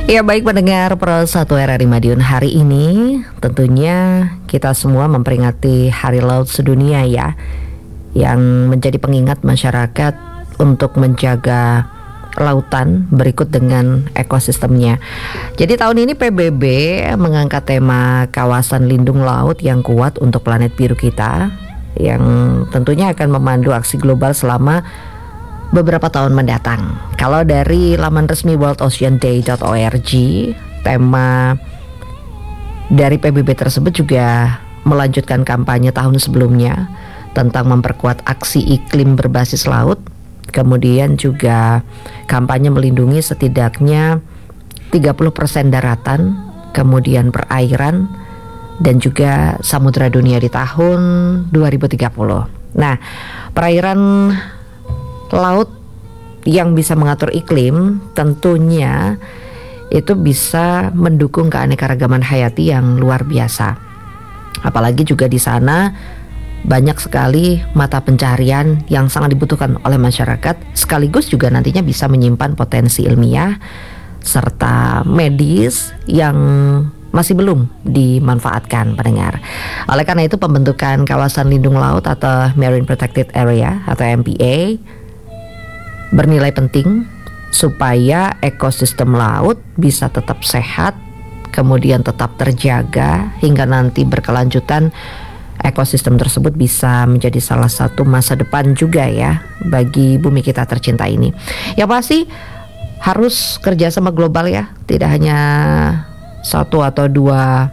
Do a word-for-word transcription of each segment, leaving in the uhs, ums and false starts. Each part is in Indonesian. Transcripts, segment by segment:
Ya baik pendengar Pro satu R R I Madiun, hari ini tentunya kita semua memperingati Hari Laut Sedunia ya, yang menjadi pengingat masyarakat untuk menjaga lautan berikut dengan ekosistemnya. Jadi tahun ini P B B mengangkat tema kawasan lindung laut yang kuat untuk planet biru kita, yang tentunya akan memandu aksi global selama beberapa tahun mendatang. Kalau dari laman resmi world ocean day dot org, tema dari P B B tersebut juga melanjutkan kampanye tahun sebelumnya tentang memperkuat aksi iklim berbasis laut. Kemudian juga kampanye melindungi setidaknya tiga puluh persen daratan, kemudian perairan dan juga samudra dunia di tahun dua ribu tiga puluh. Nah, perairan laut yang bisa mengatur iklim tentunya itu bisa mendukung keanekaragaman hayati yang luar biasa. Apalagi juga di sana banyak sekali mata pencarian yang sangat dibutuhkan oleh masyarakat, sekaligus juga nantinya bisa menyimpan potensi ilmiah serta medis yang masih belum dimanfaatkan pendengar. Oleh karena itu pembentukan kawasan lindung laut atau Marine Protected Area atau M P A bernilai penting supaya ekosistem laut bisa tetap sehat, kemudian tetap terjaga hingga nanti berkelanjutan. Ekosistem tersebut bisa menjadi salah satu masa depan juga ya bagi bumi kita tercinta ini. Yang pasti harus kerjasama global ya, tidak hanya satu atau dua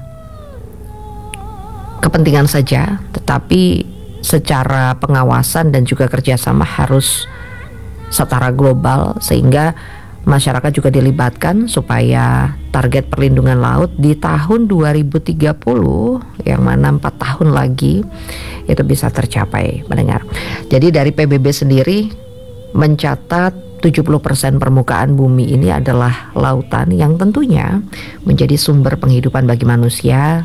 kepentingan saja, tetapi secara pengawasan dan juga kerjasama harus setara global sehingga masyarakat juga dilibatkan supaya target perlindungan laut di tahun dua ribu tiga puluh yang mana empat tahun lagi itu bisa tercapai mendengar. Jadi dari P B B sendiri mencatat tujuh puluh persen permukaan bumi ini adalah lautan yang tentunya menjadi sumber penghidupan bagi manusia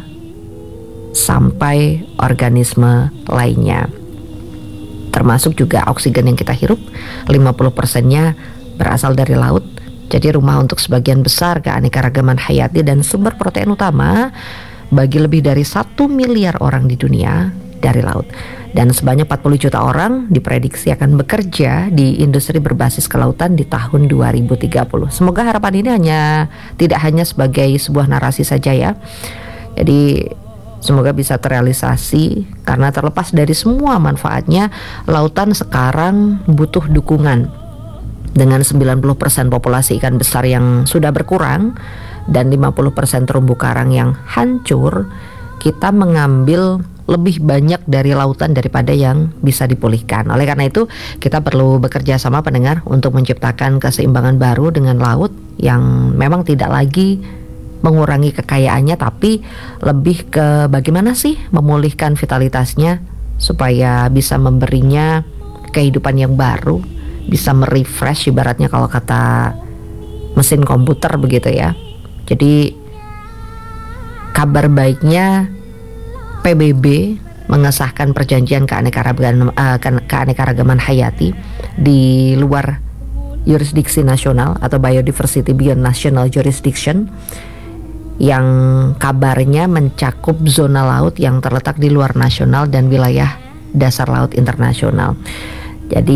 sampai organisme lainnya. Termasuk juga oksigen yang kita hirup, lima puluh persennya berasal dari laut. Jadi rumah untuk sebagian besar keanekaragaman hayati dan sumber protein utama bagi lebih dari satu miliar orang di dunia dari laut. Dan sebanyak empat puluh juta orang diprediksi akan bekerja di industri berbasis kelautan di tahun dua ribu tiga puluh. Semoga harapan ini hanya tidak hanya sebagai sebuah narasi saja ya. Jadi semoga bisa terrealisasi, karena terlepas dari semua manfaatnya, lautan sekarang butuh dukungan. Dengan sembilan puluh persen populasi ikan besar yang sudah berkurang dan lima puluh persen terumbu karang yang hancur, kita mengambil lebih banyak dari lautan daripada yang bisa dipulihkan. Oleh karena itu, kita perlu bekerja sama pendengar untuk menciptakan keseimbangan baru dengan laut yang memang tidak lagi mengurangi kekayaannya, tapi lebih ke bagaimana sih memulihkan vitalitasnya supaya bisa memberinya kehidupan yang baru, bisa merefresh ibaratnya kalau kata mesin komputer begitu ya. Jadi kabar baiknya P B B mengesahkan perjanjian keanekaragaman, uh, keanekaragaman hayati di luar yurisdiksi nasional atau Biodiversity Beyond National Jurisdiction, yang kabarnya mencakup zona laut yang terletak di luar nasional dan wilayah dasar laut internasional. Jadi